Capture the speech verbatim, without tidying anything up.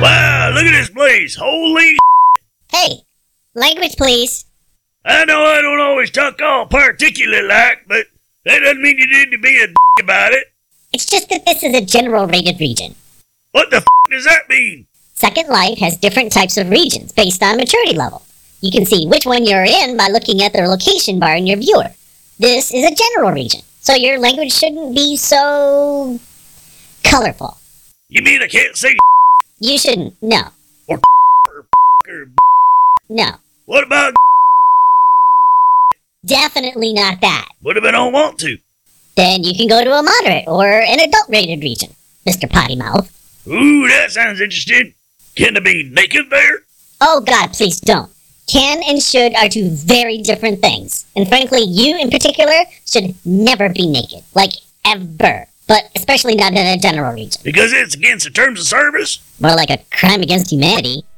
Wow, look at this place. Holy Hey, language please. I know I don't always talk all particulate like, but that doesn't mean you need to be a d*** about it. It's just that this is a general rated region. What the f*** does that mean? Second Life has different types of regions based on maturity level. You can see which one you're in by looking at the location bar in your viewer. This is a general region, so your language shouldn't be so colorful. You mean I can't say You shouldn't, no. Or or or No. What about Definitely not that. what if I don't want to? Then you can go to a moderate or an adult rated region, Mister Potty Mouth. Ooh, that sounds interesting. Can I be naked there? Oh God, please don't. Can and should are two very different things. And frankly, you in particular should never be naked. Like, ever. But especially not in a general region. Because it's against the terms of service? More like a crime against humanity.